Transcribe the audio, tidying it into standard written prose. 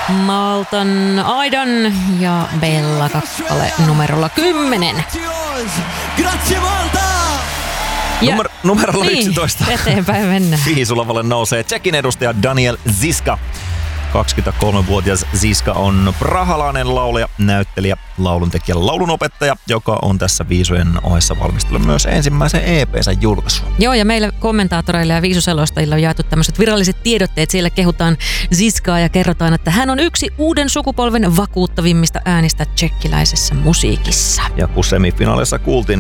Malton Aidan ja Bella kappale numerolla 10. Numerolla 11. Eteenpäin mennään. Viisulavalle nousee Tšekin edustaja Daniel Ziska. 23-vuotias Ziska on prahalainen laulaja, näyttelijä, lauluntekijä, laulunopettaja, joka on tässä viisujen ohessa valmistellut myös ensimmäisen EP-sä julkaisua. Joo, ja meille kommentaattoreille ja viisuselostajille on jaettu tämmöiset viralliset tiedotteet. Siellä kehutaan Ziskaa ja kerrotaan, että hän on yksi uuden sukupolven vakuuttavimmista äänistä tšekkiläisessä musiikissa. Ja kun semifinaaleissa kuultiin,